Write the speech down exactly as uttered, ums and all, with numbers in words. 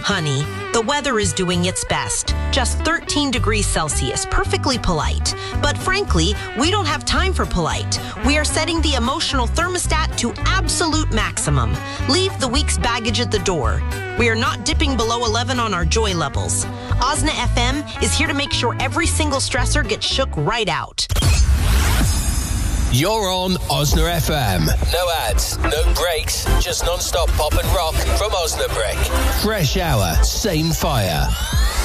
Honey, the weather is doing its best. Just thirteen degrees Celsius, perfectly polite. But frankly, we don't have time for polite. We are setting the emotional thermostat to absolute maximum. Leave the week's baggage at the door. We are not dipping below eleven on our joy levels. Osna F M is here to make sure every single stressor gets shook right out. You're on Osna F M. No ads, no breaks, just non-stop pop and rock from Osnabrück. Fresh hour, same fire.